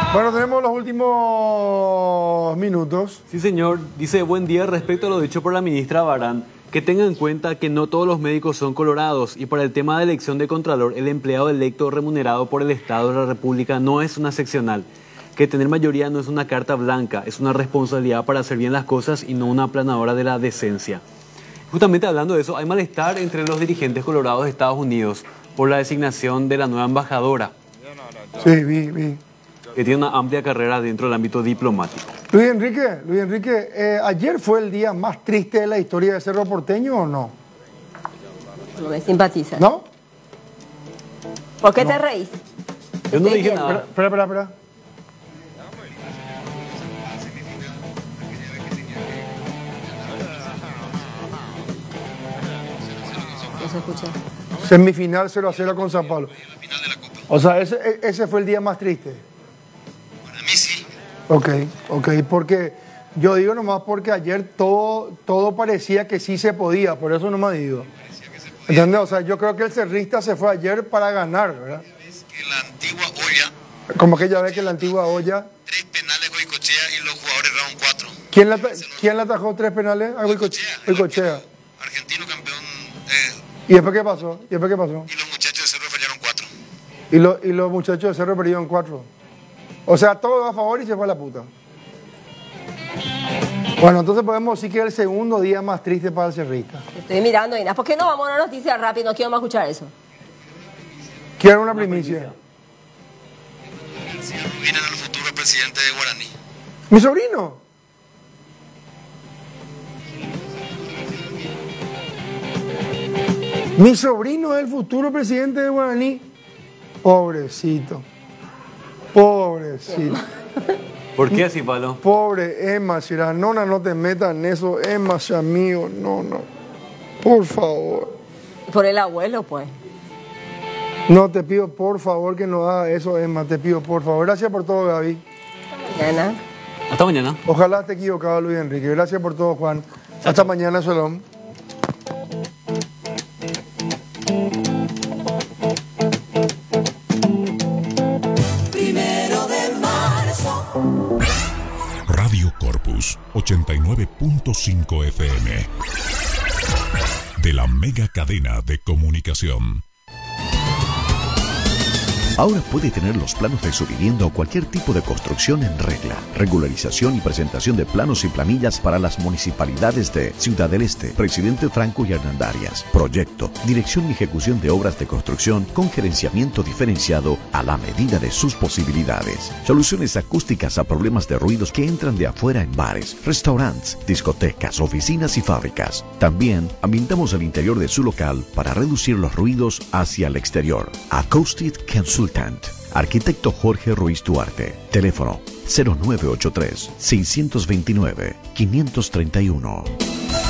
Bueno, tenemos los últimos minutos. Sí, señor. Dice, buen día, respecto a lo dicho por la ministra Barán, que tenga en cuenta que no todos los médicos son colorados y para el tema de elección de Contralor, el empleado electo remunerado por el Estado de la República no es una seccional. Que tener mayoría no es una carta blanca, es una responsabilidad para hacer bien las cosas y no una aplanadora de la decencia. Justamente hablando de eso, hay malestar entre los dirigentes colorados de Estados Unidos por la designación de la nueva embajadora. Sí, vi. Que tiene una amplia carrera dentro del ámbito diplomático. Luis Enrique, ¿ayer fue el día más triste de la historia de Cerro Porteño o no? No me simpatiza. ¿No? ¿Por qué te reís? Yo no dije nada. Espera. No se escucha. Semifinal 0-0 con San Pablo. O sea, ese fue el día más triste. Para mí sí. Ok, porque yo digo nomás porque ayer todo parecía que sí se podía, por eso nomás digo. ¿Entendés? O sea, yo creo que el cerrista se fue ayer para ganar, ¿verdad? Es que la antigua olla, Como que ya ve que la antigua olla... 3 penales Goicoechea y los jugadores round 4. ¿Quién le atajó 3 penales? A Goicoechea. Argentino campeón. ¿Y después qué pasó? Y los muchachos de Cerro fallaron 4. Y los muchachos de Cerro perdieron 4. O sea, todo va a favor y se fue a la puta. Bueno, entonces podemos decir que es el segundo día más triste para el cerrista. Estoy mirando, Inés. ¿Por qué no vamos a una noticia rápida? No quiero más escuchar eso. Quiero una primicia. Se arruinan al futuro presidente de Guaraní. ¿Mi sobrino? Mi sobrino es el futuro presidente de Guaraní. Pobrecito. ¿Por qué así, Pablo? Pobre Emma, Ciranona, no te metas en eso. Emma, amigo, no. Por favor. Por el abuelo, pues. No, te pido por favor que no haga eso, Emma. Te pido por favor. Gracias por todo, Gaby. Mañana. Hasta mañana. Ojalá esté equivocado, Luis Enrique. Gracias por todo, Juan. Hasta mañana, Shalom. Radio Corpus 89.5 FM de la mega cadena de comunicación. Ahora puede tener los planos de su vivienda o cualquier tipo de construcción en regla. Regularización y presentación de planos y planillas para las municipalidades de Ciudad del Este, Presidente Franco y Hernandarias. Proyecto, dirección y ejecución de obras de construcción con gerenciamiento diferenciado a la medida de sus posibilidades. Soluciones acústicas a problemas de ruidos que entran de afuera en bares, restaurantes, discotecas, oficinas y fábricas. También ambientamos el interior de su local para reducir los ruidos hacia el exterior. Acoustic Consultant. Arquitecto Jorge Ruiz Duarte. Teléfono 0983 629 531.